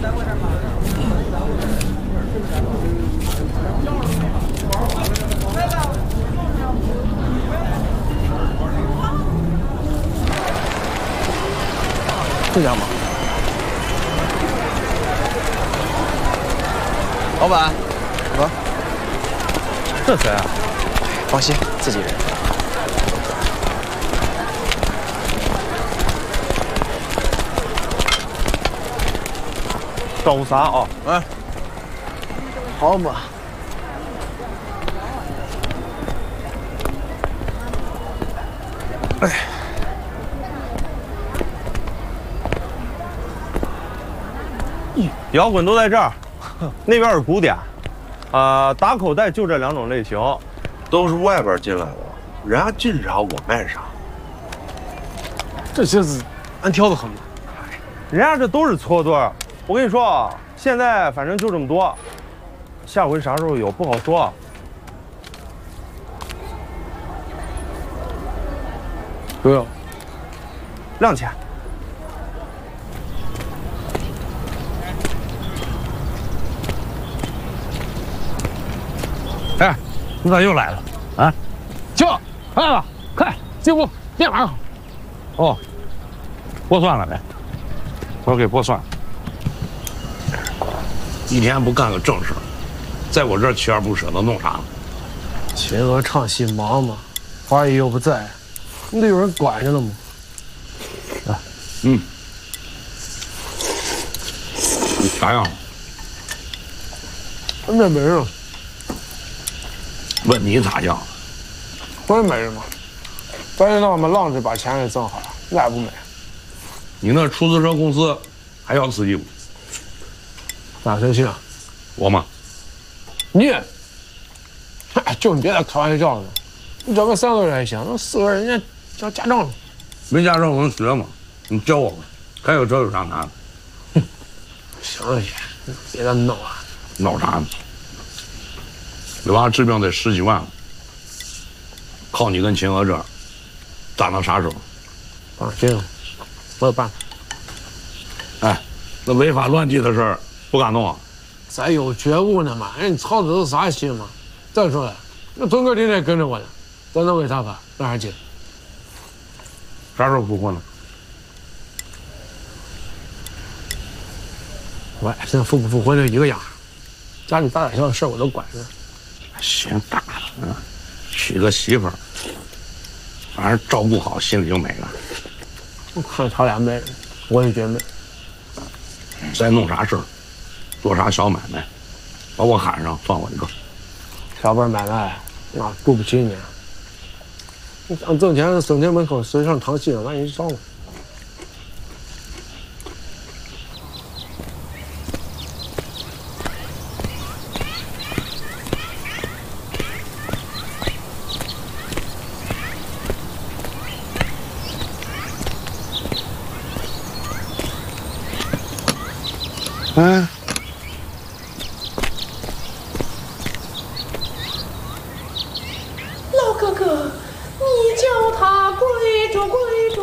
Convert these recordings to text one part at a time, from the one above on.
这家吗？ 老板， 啊？这谁啊？ 放心，自己人。 找啥啊？ 哎，好嘛。哎。 摇滚都在这儿，那边是古典，打口袋就这2种类型， 都是外边进来的，人家进啥我卖啥。 这些子俺挑的很嘛， 人家这都是错对儿。我跟你说啊，现在反正就这么多，下回啥时候有不好说。 不要 2000。 哎，你咋又来了？啊，去，快了，快，进屋，别忙。哦，拨蒜了没？我给拨蒜。一天不干个正事，在我这儿锲而不舍的弄啥呢？ 秦娥唱戏忙嘛，花姨又不在，你得有人管着呢嘛。 啊，嗯，你啥样？ 那没人。 问你咋样？ 我也没人嘛，反正让我们浪着把钱给挣好了，那也不美。 你那出租车公司还要司机不？ 哪谁信啊？ 我吗？ 你，就你别再开玩笑了，你找个3个人还行，那4个人人家要驾照呢。 没驾照能学吗？你教我吧，开个车有啥难的？ 行了姐，别再闹了。 闹啥呢？这娃治病得10几万，靠你跟秦娥这儿，咋能啥时候？ 放心，我有办法。 哎，那违法乱纪的事儿不敢弄啊？ 咱有觉悟呢嘛，人曹子是啥心嘛？再说了，那屯哥天天跟着我呢，咱能为他办，那还急？ 啥时候复婚呢？ 喂，现在复不复婚就一个样，家里大大小小事我都管着。 嫌大了，娶个媳妇儿，反正照顾好，心里就美了。 我看他俩美，我也觉美。 再弄啥事儿，做啥小买卖，把我喊上，算我一个。 小本买卖，那顾不起你。你想挣钱，省钱门口随上堂戏，万一烧了。 哎， 老哥哥，你叫他跪着跪着，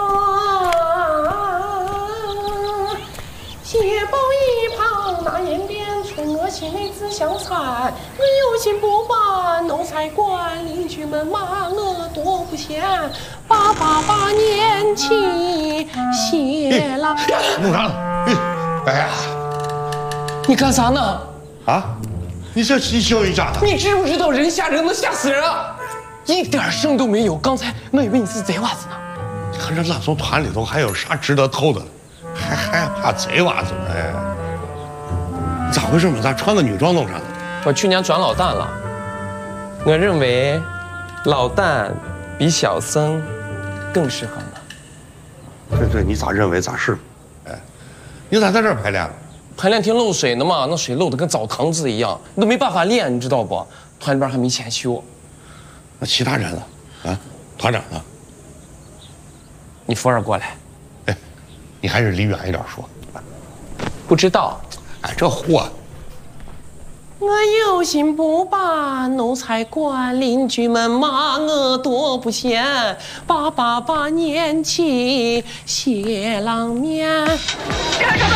血包一旁那烟边春，我心里自相残。我有心不办，奴才管邻居们骂我多不贤。888年起谢了。 弄啥呢？哎呀！ 你干啥呢？ 啊！你这你教育家的？ 你知不知道人吓人能吓死人啊？一点声都没有。刚才我以为你是贼娃子呢。 你看这烂怂团里头还有啥值得偷的？还害怕贼娃子呢？哎，咋回事嘛？咋穿个女装弄啥呢？ 我去年转老旦了，我认为老旦比小僧更适合我。 这你咋认为咋是？哎，你咋在这儿排练了？ 排练厅漏水呢嘛，那水漏的跟澡堂子一样，你都没办法练，你知道不？团里边还没钱修。 那其他人呢？啊，团长呢？ 你扶着过来。 哎，你还是离远一点说。 不知道。 哎，这货。 我有心不办，奴才管邻居们骂我多不贤。888年起谢郎面。